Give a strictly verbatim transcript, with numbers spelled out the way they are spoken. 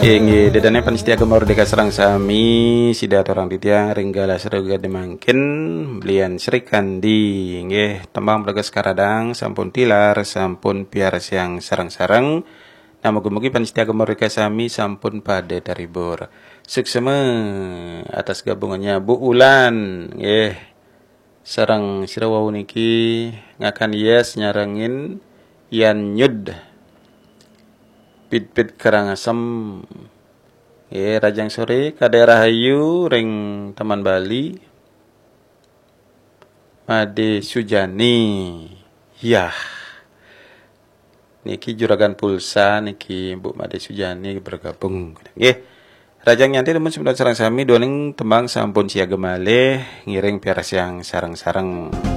Ingi dedane panitia gemar deka serang sami sida orang ditya ringgala seruga demangkin belian serikan di nggih tembang bergas karadang sampun tilar sampun piar siang sarang-sarang nama mugi panitia gemar deka sami sampun pada daribur suksema atas gabungannya Bu Ulan nggih sarang sirawau niki ngakan yes nyarangin Yan Nyud pit-pit karangasem ya rajang sore ka daerah Hayu ring Taman Bali Made Sujani yah niki juragan pulsa niki Bu Made Sujani bergabung nggih rajang nyanti temen sembilan sarang sami doning tembang sampun siaga malih ngiring piaras yang sarang-sarang